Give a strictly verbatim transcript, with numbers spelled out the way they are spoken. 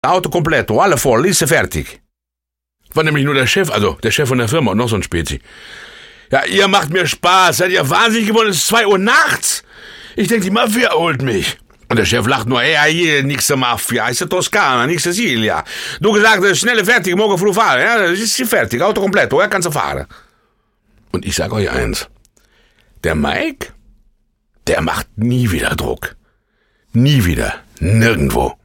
Auto completo, alle voll, Liste fertig. War nämlich nur der Chef, also der Chef von der Firma und noch so ein Spezi. Ja, ihr macht mir Spaß, seid ihr wahnsinnig geworden, es ist zwei Uhr nachts. Ich denke, die Mafia holt mich. Und der Chef lacht nur, ja, hier, nix der Mafia, ist der Toskana, nix Sicilia. Du gesagt, schnelle fertig, morgen früh fahren, ja, das ist hier fertig, Auto completo, ja, kannst du fahren. Und ich sag euch eins, der Mike, der macht nie wieder Druck. Nie wieder, nirgendwo.